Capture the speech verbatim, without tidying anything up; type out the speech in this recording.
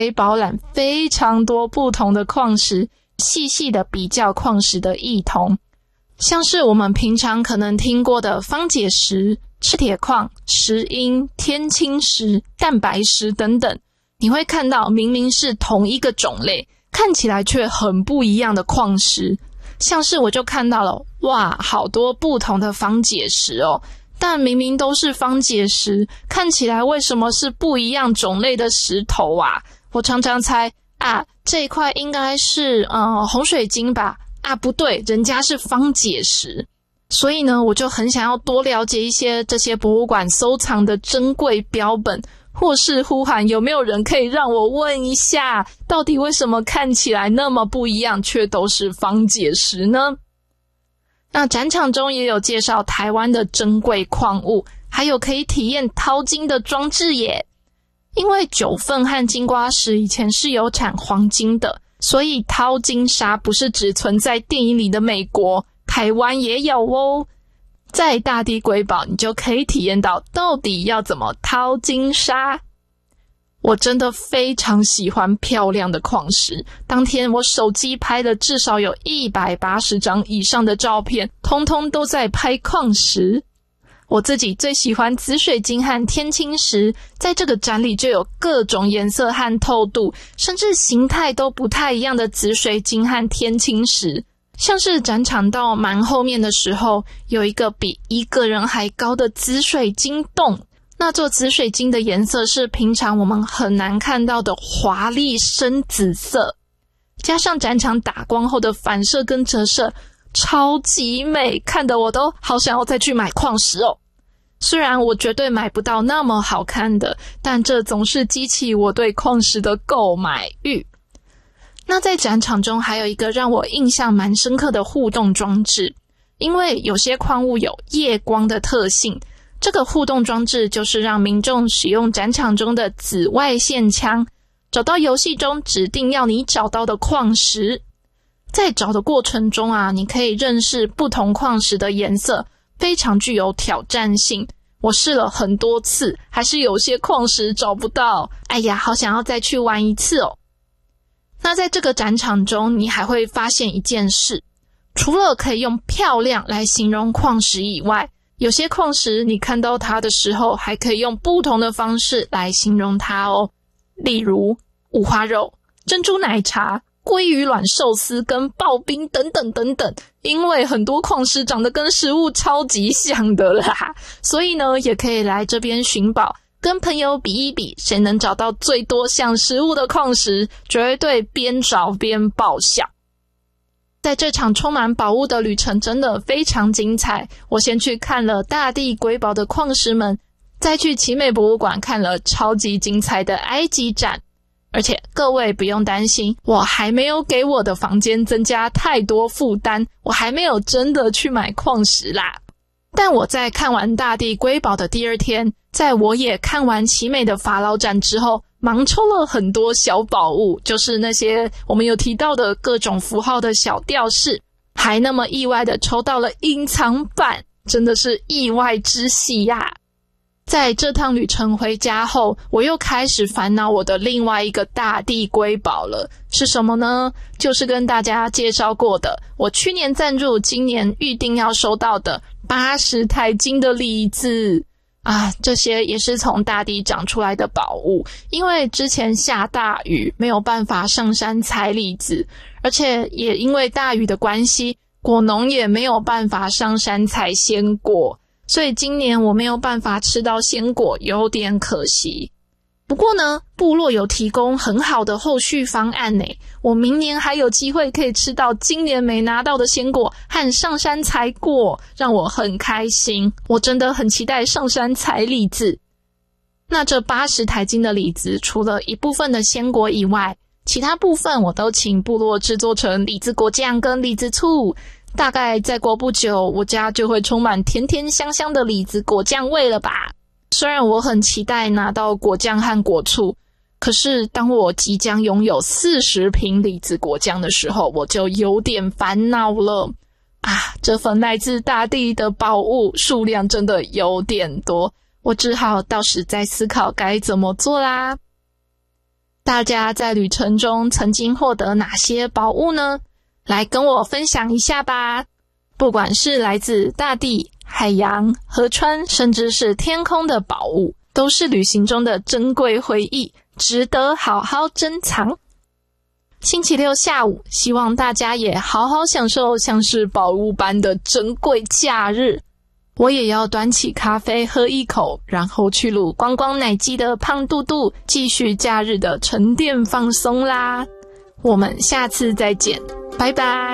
饱览非常多不同的矿石，细细的比较矿石的异同。像是我们平常可能听过的方解石、赤铁矿、石英、天青石、蛋白石等等，你会看到明明是同一个种类，看起来却很不一样的矿石。像是我就看到了，哇，好多不同的方解石哦，但明明都是方解石，看起来为什么是不一样种类的石头啊？我常常猜啊，这一块应该是呃红水晶吧？啊，不对，人家是方解石。所以呢，我就很想要多了解一些这些博物馆收藏的珍贵标本，或是呼喊有没有人可以让我问一下，到底为什么看起来那么不一样，却都是方解石呢？那展场中也有介绍台湾的珍贵矿物，还有可以体验淘金的装置耶。因为九份和金瓜石以前是有产黄金的，所以淘金沙不是只存在电影里的美国，台湾也有哦。在大地瑰宝，你就可以体验到到底要怎么淘金沙。我真的非常喜欢漂亮的矿石，当天我手机拍了至少有一百八十张以上的照片，通通都在拍矿石。我自己最喜欢紫水晶和天青石，在这个展里就有各种颜色和透度，甚至形态都不太一样的紫水晶和天青石。像是展场到蛮后面的时候，有一个比一个人还高的紫水晶洞，那座紫水晶的颜色是平常我们很难看到的华丽深紫色，加上展场打光后的反射跟折射，超级美，看得我都好想要再去买矿石哦。虽然我绝对买不到那么好看的，但这总是激起我对矿石的购买欲。那在展场中还有一个让我印象蛮深刻的互动装置，因为有些矿物有夜光的特性，这个互动装置就是让民众使用展场中的紫外线枪，找到游戏中指定要你找到的矿石。在找的过程中啊，你可以认识不同矿石的颜色，非常具有挑战性。我试了很多次，还是有些矿石找不到，哎呀，好想要再去玩一次哦。那在这个展场中，你还会发现一件事，除了可以用漂亮来形容矿石以外，有些矿石你看到它的时候，还可以用不同的方式来形容它哦。例如五花肉、珍珠奶茶、鲑鱼卵寿司跟刨冰等等等等，因为很多矿石长得跟食物超级像的啦，所以呢，也可以来这边寻宝，跟朋友比一比，谁能找到最多像食物的矿石，绝对边找边爆笑。在这场充满宝物的旅程真的非常精彩，我先去看了大地瑰宝的矿石们，再去奇美博物馆看了超级精彩的埃及展。而且各位不用担心，我还没有给我的房间增加太多负担，我还没有真的去买矿石啦。但我在看完大地瑰宝的第二天，在我也看完奇美的法老展之后，盲抽了很多小宝物，就是那些我们有提到的各种符号的小吊饰，还那么意外的抽到了隐藏版，真的是意外之喜呀。在这趟旅程回家后，我又开始烦恼我的另外一个大地瑰宝了，是什么呢？就是跟大家介绍过的，我去年赞助，今年预定要收到的八十台金的李子啊，这些也是从大地长出来的宝物，因为之前下大雨，没有办法上山采李子，而且也因为大雨的关系，果农也没有办法上山采鲜果，所以今年我没有办法吃到鲜果，有点可惜。不过呢，部落有提供很好的后续方案呢，我明年还有机会可以吃到今年没拿到的鲜果和上山采果，让我很开心。我真的很期待上山采李子。那这八十台斤的李子，除了一部分的鲜果以外，其他部分我都请部落制作成李子果酱跟李子醋。大概再过不久，我家就会充满甜甜香香的李子果酱味了吧。虽然我很期待拿到果酱和果醋，可是当我即将拥有四十瓶李子果酱的时候，我就有点烦恼了啊！这份来自大地的宝物数量真的有点多，我只好到时再思考该怎么做啦。 大家在旅程中曾经获得哪些宝物呢？来跟我分享一下吧。不管是来自大地、海洋、河川，甚至是天空的宝物，都是旅行中的珍贵回忆，值得好好珍藏。星期六下午，希望大家也好好享受像是宝物般的珍贵假日。我也要端起咖啡喝一口，然后去撸光光奶鸡的胖肚肚，继续假日的沉淀放松啦。我们下次再见，拜拜。